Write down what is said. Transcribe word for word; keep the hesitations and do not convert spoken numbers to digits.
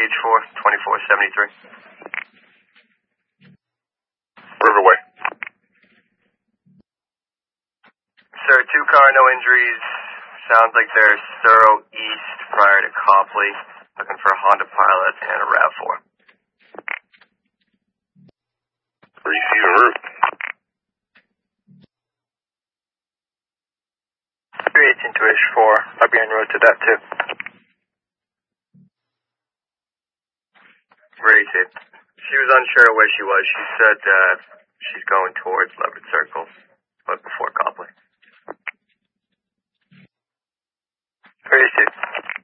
H four, twenty-four seventy-three. Riverway. Sir, two car, no injuries. Sounds like they're thorough east prior to Copley. Looking for a Honda Pilot and a RAV four. Receiving route. three eighteen to H four. I'll be en route to that too. Rated. She was unsure where she was. She said uh, she's going towards Leopard Circle, but before Copley. Rated.